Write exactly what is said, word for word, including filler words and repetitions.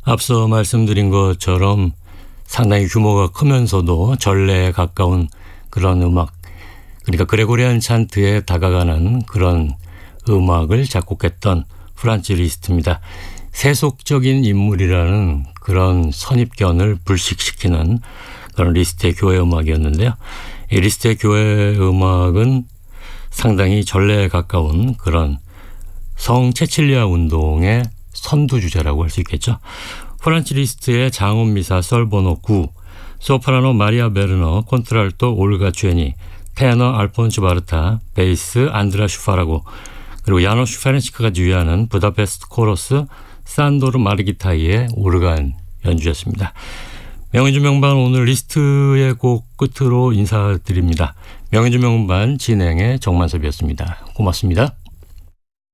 앞서 말씀드린 것처럼 상당히 규모가 크면서도 전래에 가까운 그런 음악, 그러니까 그레고리안 찬트에 다가가는 그런 음악을 작곡했던 프란츠 리스트입니다. 세속적인 인물이라는 그런 선입견을 불식시키는 그런 리스트의 교회 음악이었는데요. 이 리스트의 교회 음악은 상당히 전래에 가까운 그런 성 체칠리아 운동의 선두주자라고 할 수 있겠죠. 프란츠 리스트의 장음 미사 솔보노 구, 소프라노 마리아 베르너, 콘트랄토 올가 쥐니, 테너 알폰소 바르타, 베이스 안드라 슈파라고, 그리고 야노슈 페렌치크가 지휘하는 부다페스트 코러스 산도르 마르기타이의 오르간 연주였습니다. 명예주 명반 오늘 리스트의 곡 끝으로 인사드립니다. 명예주 명반 진행의 정만섭이었습니다. 고맙습니다.